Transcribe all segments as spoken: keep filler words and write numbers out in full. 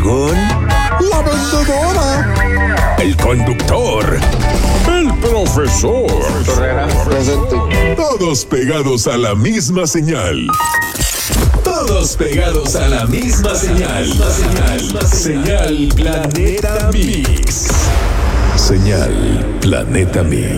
dragón, la vendedora, el conductor, el profesor. Todos pegados a la misma señal. Todos pegados a la misma señal. Señal, señal Planeta Mix. Señal Planeta Mix.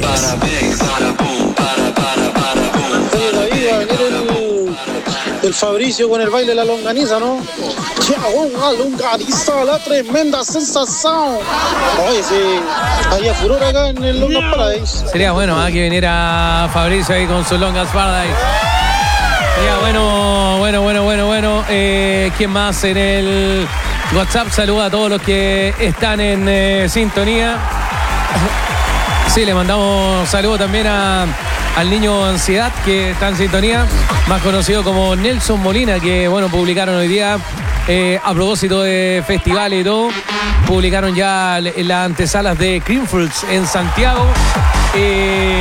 Oye, David, va a venir el, el Fabricio con el baile de la longaniza, ¿no? ¡Ya, una longaniza! ¡La tremenda sensación! Oye, sí, había furor acá en el Longas Paradise. Sería bueno ¿eh? que viniera Fabricio ahí con su Longas Paradise. Sería bueno, bueno, bueno, bueno, bueno. Eh, ¿Quién más en el WhatsApp? Saluda a todos los que están en eh, sintonía. Sí, le mandamos saludo también a, al niño Ansiedad, que está en sintonía, más conocido como Nelson Molina, que, bueno, publicaron hoy día, eh, a propósito de festivales y todo, publicaron ya en las antesalas de Cream Fruits en Santiago. Eh,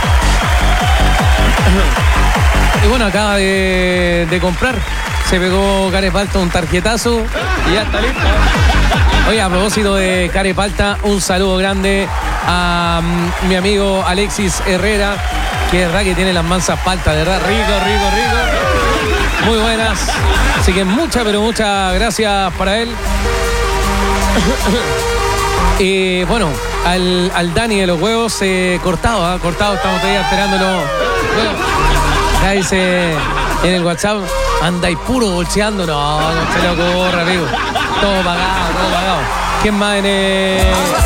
y bueno, acaba de, de comprar, se pegó Carepalta un tarjetazo y ya está listo. Oye, a propósito de Carepalta, un saludo grande a um, mi amigo Alexis Herrera, que es verdad que tiene las mansas paltas, de verdad, rico, rico, rico. Muy buenas. Así que muchas, pero muchas gracias para él. Y bueno, al, al Dani de los huevos, eh, cortado, ¿eh? cortado, estamos todavía esperándolo. Bueno, ya dice en el WhatsApp, andáis puro bolseando. No, no se lo ocurre, amigo. Todo pagado, todo pagado. ¿Quién más en el...?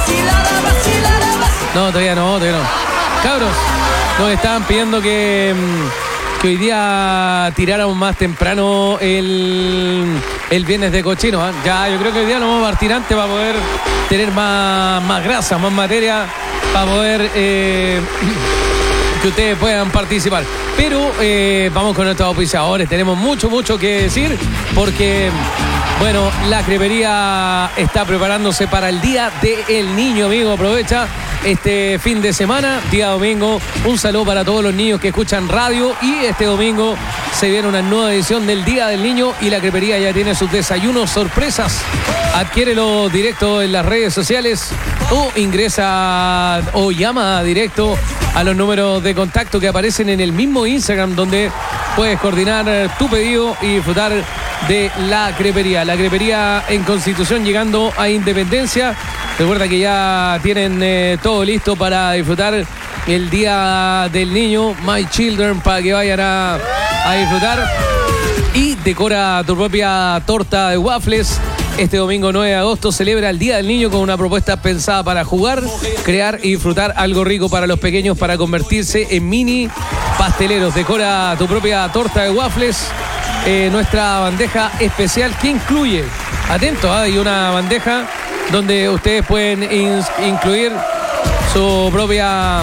No, todavía no, todavía no. Cabros, nos estaban pidiendo que, que hoy día tiráramos más temprano el, el viernes de cochino. ¿eh? Ya, yo creo que hoy día nos vamos a partir antes para poder tener más, más grasa, más materia, para poder eh, que ustedes puedan participar. Pero eh, vamos con nuestros auspiciadores. Tenemos mucho, mucho que decir porque... Bueno, la crepería está preparándose para el Día del Niño, amigo. Aprovecha este fin de semana, día domingo. Un saludo para todos los niños que escuchan radio. Y este domingo se viene una nueva edición del Día del Niño y la crepería ya tiene sus desayunos sorpresas. Adquiérelo directo en las redes sociales o ingresa o llama directo a los números de contacto que aparecen en el mismo Instagram, donde puedes coordinar tu pedido y disfrutar de la crepería. La crepería en Constitución, llegando a Independencia. Recuerda que ya tienen eh, todo listo para disfrutar el Día del Niño, My Children, para que vayan a, a disfrutar. Y decora tu propia torta de waffles. Este domingo nueve de agosto celebra el Día del Niño con una propuesta pensada para jugar, crear y disfrutar algo rico para los pequeños, para convertirse en mini pasteleros. Decora tu propia torta de waffles. Eh, nuestra bandeja especial que incluye, atento, ¿eh? hay una bandeja donde ustedes pueden in- incluir su propia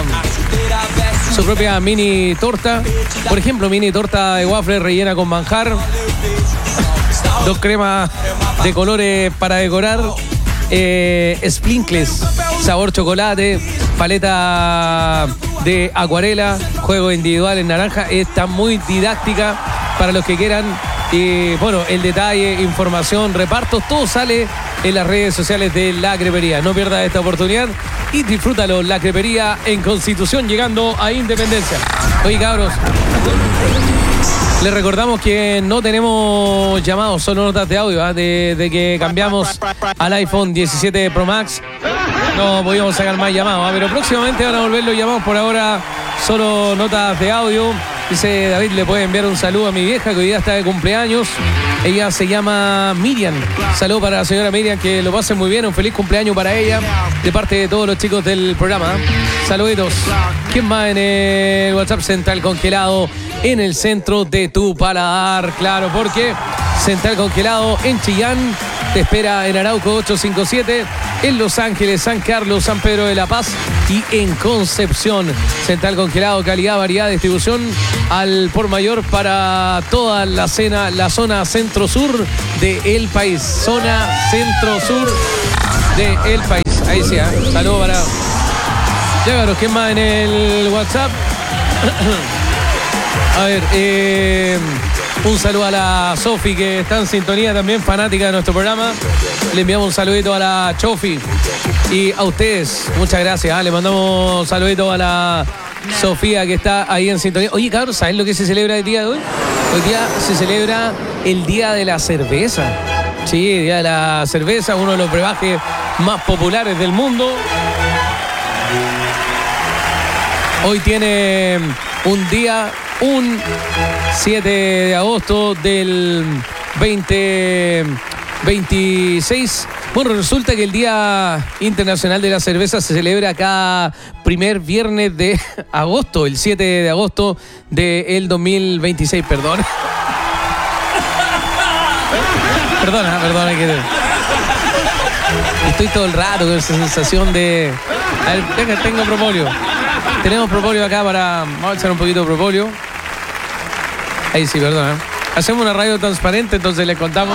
su propia mini torta. Por ejemplo, mini torta de waffles rellena con manjar, dos cremas de colores para decorar, eh, sprinkles, sabor chocolate, paleta de acuarela, juego individual en naranja. Está muy didáctica para los que quieran. Y bueno, el detalle, información, repartos, todo sale en las redes sociales de La Crepería. No pierdas esta oportunidad y disfrútalo. La Crepería en Constitución, llegando a Independencia. Oye, cabros, les recordamos que no tenemos llamados, solo notas de audio, ¿eh? de, de que cambiamos al iPhone diecisiete Pro Max. No podíamos sacar más llamados, ¿eh? pero próximamente van a volver los llamados. Por ahora, solo notas de audio. Dice David, le puede enviar un saludo a mi vieja que hoy día está de cumpleaños. Ella se llama Miriam. Saludo para la señora Miriam, que lo pase muy bien. Un feliz cumpleaños para ella, de parte de todos los chicos del programa. Saluditos. ¿Quién más en el WhatsApp? Central Congelado en el centro de tu paladar. Claro, porque Central Congelado en Chillán te espera en Arauco ochocientos cincuenta y siete, en Los Ángeles, San Carlos, San Pedro de la Paz y en Concepción. Central Congelado, calidad, variedad, distribución al por mayor para toda la cena, la zona centro-sur del país. Zona centro-sur del país. Ahí sí, ¿eh? Saludos para... Ya, claro, ¿qué más en el WhatsApp? A ver, eh... Un saludo a la Sofi, que está en sintonía también, fanática de nuestro programa. Le enviamos un saludito a la Chofi. Y a ustedes, muchas gracias. ¿eh? Le mandamos un saludito a la Sofía, que está ahí en sintonía. Oye, cabrón, ¿saben lo que se celebra el día de hoy? Hoy día se celebra el Día de la Cerveza. Sí, el Día de la Cerveza, uno de los brebajes más populares del mundo. Hoy tiene un día, un siete de agosto del veinte veintiséis. Bueno, resulta que el Día Internacional de la Cerveza se celebra cada primer viernes de agosto, el siete de agosto del dos mil veintiséis, perdón. Perdona, perdona que... Estoy todo el rato con esa sensación de... A ver, deja, tengo propóleo. Tenemos propóleo acá para... Vamos a echar un poquito de propóleo. Ahí sí, perdona. Hacemos una radio transparente, entonces les contamos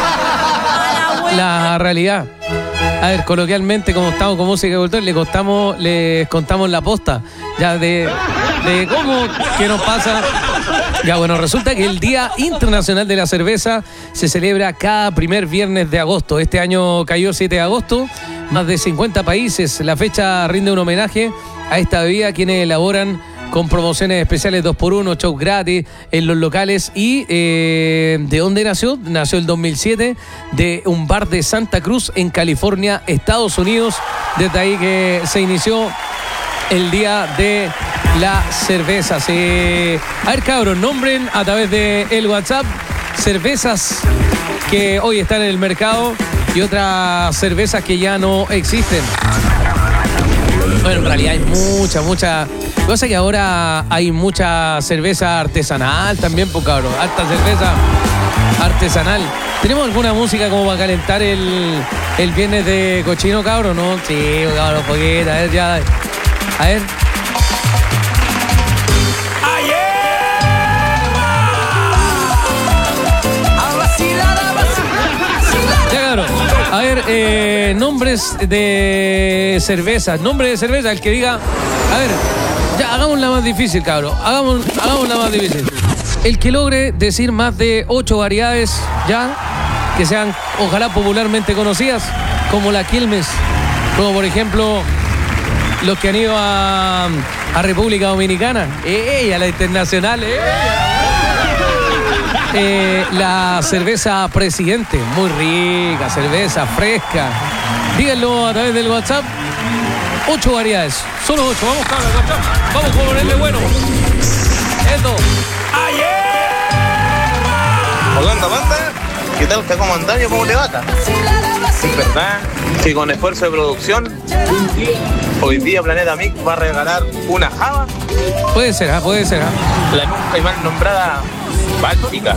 la realidad. A ver, coloquialmente, como estamos con música de cultura, les contamos, les contamos la posta. Ya de, de cómo, qué nos pasa. Ya, bueno, resulta que el Día Internacional de la Cerveza se celebra cada primer viernes de agosto. Este año cayó siete de agosto. Más de cincuenta países. La fecha rinde un homenaje a esta bebida, quienes elaboran con promociones especiales dos por uno, shows gratis en los locales. ¿Y eh, de dónde nació? Nació el dos mil siete de un bar de Santa Cruz en California, Estados Unidos. Desde ahí que se inició el Día de la Cerveza. Sí. A ver, cabros, nombren a través de el WhatsApp cervezas que hoy están en el mercado y otras cervezas que ya no existen. Bueno, en realidad hay mucha, mucha... Cosa que ahora hay mucha cerveza artesanal también, pues, cabrón. Alta cerveza artesanal. ¿Tenemos alguna música como para calentar el, el viernes de cochino, cabrón? ¿No? Sí, cabrón, poquita. A ver, ya. A ver. Ya, cabrón. A ver, eh, nombres de cervezas. Nombre de cerveza, el que diga... A ver... Ya, hagámosla más difícil, cabrón. Hagamos, hagámosla más difícil. El que logre decir más de ocho variedades, ya, que sean, ojalá, popularmente conocidas, como la Quilmes, como por ejemplo, los que han ido a, a República Dominicana, ella, la internacional, ella. Eh, la cerveza Presidente, muy rica, cerveza fresca. Díganlo a través del WhatsApp. Ocho variedades, solo ocho. Vamos, cabros, vamos a ponerle bueno. Esto. Hola, banda. ¿Qué tal? ¿Cómo andás? ¿Cómo te va? Es verdad que con esfuerzo de producción, hoy día Planeta Mix va a regalar una java. Puede ser, ¿eh? puede ser. ¿eh? La nunca y mal nombrada Báltica.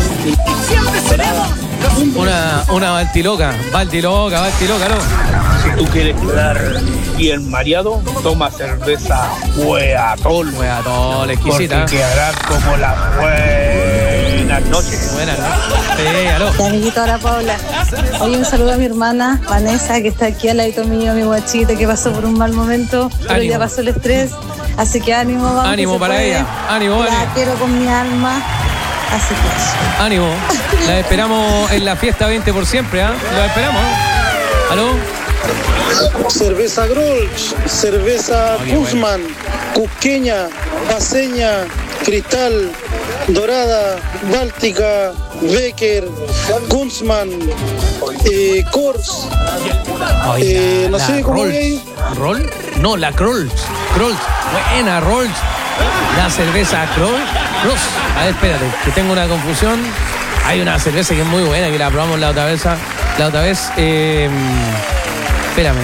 Una, una Baltiloca, Baltiloca, Baltiloca, ¿no? Si tú quieres quedar bien mareado, toma cerveza Hueatol. Hueatol, exquisita. Porque quedarás como las buenas noches. Buenas noches. Sí, aló. Mi amiguita ahora Paula. Oye, un saludo a mi hermana Vanessa, que está aquí al ladito mío, mi guachita, que pasó por un mal momento, pero Ánimo. ya pasó el estrés. Así que ánimo, vamos. Ánimo para puede. ella. Ánimo, vale. La quiero con mi alma. Así que eso. Ánimo. La esperamos en la fiesta veinte por siempre, ¿ah? ¿eh? La esperamos. ¿Aló? Cerveza Grolsch, cerveza Guzmán, Cusqueña, Paceña, Cristal, Dorada, Báltica, Becker, Guzmán, eh, Kors, eh, no sé cómo hay. ¿Roll? No, la Krolls. Krolls. Buena, Rolls. La cerveza Kroll. Cross. A ver, espérate, que tengo una confusión. Hay una cerveza que es muy buena, que la probamos la otra vez. La otra vez. Eh, espérame.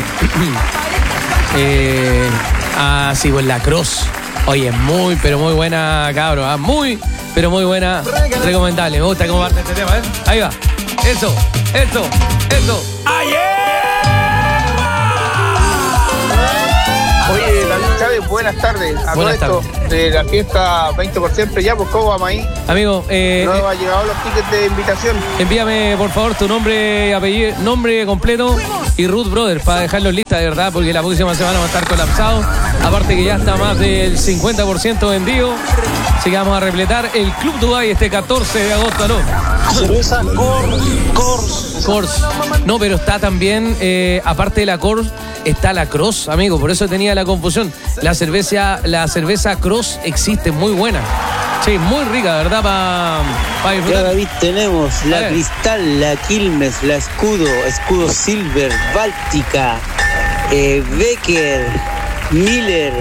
eh, ah, sí, pues la Cross. Oye, muy, pero muy buena, cabrón. ¿eh? Muy, pero muy buena. Recomendable. Me gusta cómo parte este tema, ¿eh? Ahí va. Eso, eso, eso. Oye, David Chávez, buenas tardes. A Buenas todo esto de la fiesta veinte por siempre, ya, pues, ¿cómo vamos ahí? Amigo, eh, No han llegado los tickets de invitación. envíame por favor tu nombre, apellido, nombre completo y Ruth Brother para dejarlo en lista, de verdad, porque la próxima semana va a estar colapsado. Aparte que ya está más del cincuenta por ciento vendido. Así que vamos a repletar el Club Dubai este catorce de agosto, ¿no? Cerveza Cors. Cors. No, pero está también, eh, aparte de la Cors, está la Cross, amigo. Por eso tenía la confusión. La cerveza, la cerveza Cross existe, muy buena. Sí, muy rica, ¿verdad? Para pa Ya, disfrutar. David, tenemos A la ver. Cristal, la Quilmes, la Escudo, Escudo Silver, Báltica, eh, Becker, Miller,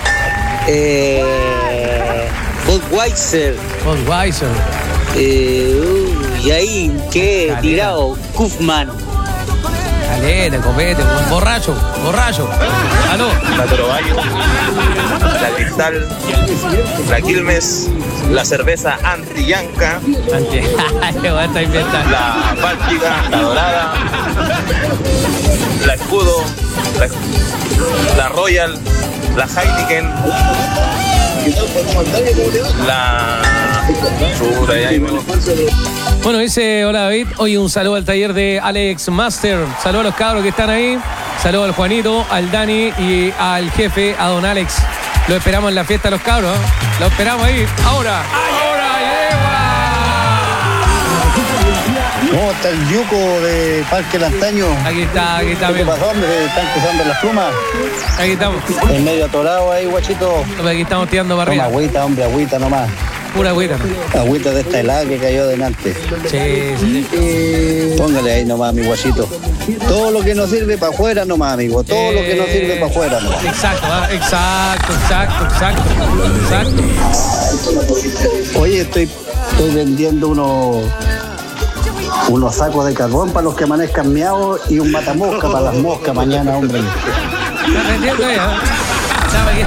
eh, Budweiser, Budweiser. eh, uh, y ahí, ¿qué? Caleta. Tirado, Kufman. Caleta, copete, borracho, borracho. Aló. La Toro Bayo, la Cristal, la Quilmes, la cerveza Antillanca, Ante- Ay, está inventando. la Báltica, la Dorada, la Escudo, la, la Royal, la Heineken, la... Chuta, ya, ahí me- Bueno, dice, hola David, oye, un saludo al taller de Alex Master, saludo a los cabros que están ahí, saludo al Juanito, al Dani y al jefe, a don Alex. Lo esperamos en la fiesta de los cabros, ¿eh? Lo esperamos ahí, ahora, ahora ¿Cómo está el yuco de Parque Lantaño? lleva. Aquí está, aquí está, ¿Qué amigo. pasó, hombre? Están cruzando las plumas. Aquí estamos, En medio atorado ahí, guachito. aquí estamos tirando para Toma arriba, agüita, hombre, agüita nomás. pura agüita, ¿no? Agüita de esta helada que cayó delante. Sí, sí, sí. Póngale ahí nomás, mi guachito. Todo lo que no sirve para afuera nomás, amigo. Todo lo que no sirve para afuera nomás. Exacto, ¿ah? exacto, exacto, exacto, exacto. Oye, estoy, estoy vendiendo unos unos sacos de carbón para los que amanezcan miados y un matamosca para las moscas mañana, hombre. ¿Estás vendiendo ahí, ah? ¿Sabe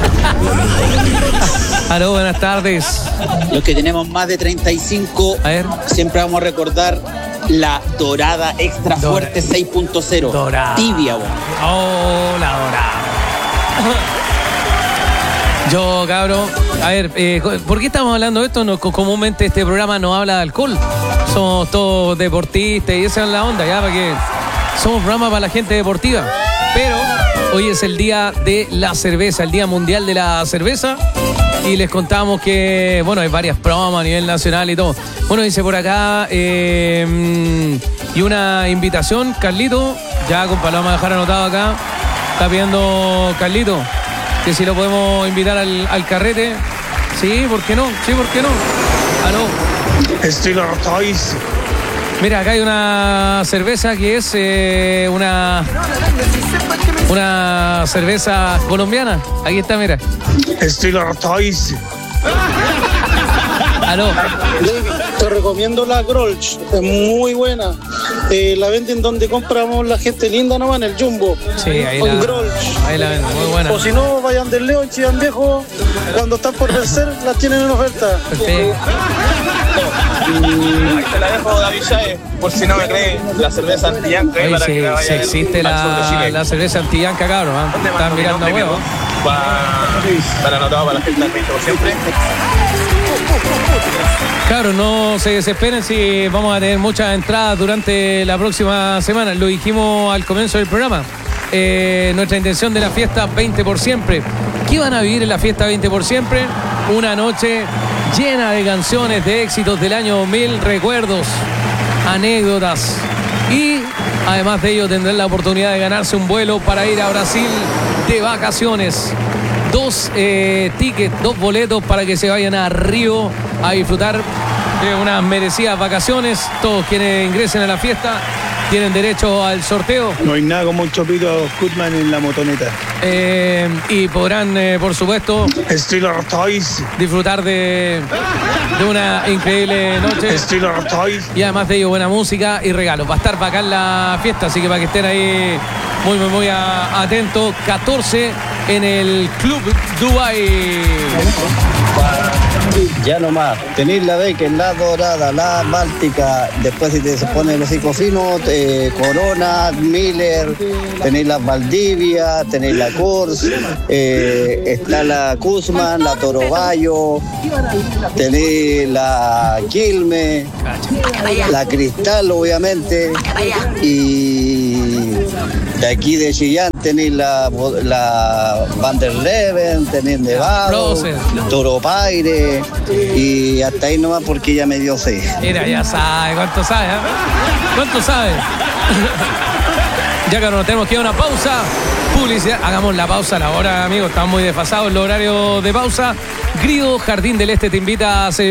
qué? Aló, buenas tardes. Los que tenemos más de treinta y cinco, A ver. siempre vamos a recordar la Dorada Extra Dora- Fuerte seis punto cero. Dorada. Tibia, weón. Oh, la dorada. Yo, cabrón, a ver, eh, ¿por qué estamos hablando de esto? No, co- comúnmente este programa no habla de alcohol. Somos todos deportistas y esa es la onda, ya, porque somos un programa para la gente deportiva. Pero hoy es el día de la cerveza, el Día Mundial de la Cerveza. Y les contamos que, bueno, hay varias promos a nivel nacional y todo. Bueno, dice por acá, eh, y una invitación, Carlito, ya compa, lo vamos a dejar anotado acá. Está pidiendo Carlito, que si lo podemos invitar al, al carrete. Sí, ¿por qué no? Sí, ¿por qué no? Aló. Estilo Toys. Mira, acá hay una cerveza que es eh, una una cerveza colombiana. Aquí está, mira. Estilo Toys. Aló. David, te recomiendo la Grolsch, es muy buena. Eh, la venden donde compramos la gente linda nomás, en el Jumbo. Sí, ahí Con la, Grolsch. ahí la vendo, muy buena. O si no, vayan del León, Chillán Viejo. Cuando están por vencer, las tienen en oferta. Perfecto. Ahí te la dejo, David Sáez, por si no me cree, la cerveza Antillanca. Oye, para sí, que la vaya sí a ver existe al sur de la, Chile. la cerveza antillanca, cabrón. ¿eh? ¿Dónde Están mando mi mirando a nombre, huevo. amigo? Pa- Para anotado para la fiesta del veinte por siempre. Claro, no se desesperen si vamos a tener muchas entradas durante la próxima semana. Lo dijimos al comienzo del programa. Eh, nuestra intención de la fiesta veinte por siempre. ¿Qué van a vivir en la fiesta veinte por siempre? Una noche llena de canciones, de éxitos del año dos mil, recuerdos, anécdotas. Y además de ello tendrán la oportunidad de ganarse un vuelo para ir a Brasil de vacaciones. Dos eh, tickets, dos boletos para que se vayan a Río a disfrutar de unas merecidas vacaciones. Todos quienes ingresen a la fiesta tienen derecho al sorteo. No hay nada como un chopito Kutman en la motoneta. Eh, y podrán, eh, por supuesto, Estilo Toys. disfrutar de, de una increíble noche. Estilo Toys. Y además de ello, buena música y regalos. Va a estar bacán la fiesta, así que para que estén ahí muy, muy, muy a- atentos. catorce en el Club Dubai. Ya nomás, tenéis la B, que es la dorada, la báltica, después si te se pone el hocico fino, eh, Corona, Miller, tenéis la Valdivia, tenéis la Kurs, eh, está la Kuzman, la Torobayo, tenéis la Quilme, la Cristal obviamente, y de aquí de Chillán tenéis la, la Van der Leven, tenéis Nevado, Toro Paire, y hasta ahí nomás porque ya me dio sed. Mira, ya sabe, ¿cuánto sabe? ¿eh? ¿Cuánto sabe? Ya que nos tenemos que ir a una pausa, publicidad, hagamos la pausa a la hora, amigos, estamos muy desfasados en el horario de pausa. Grido Jardín del Este te invita a celebrar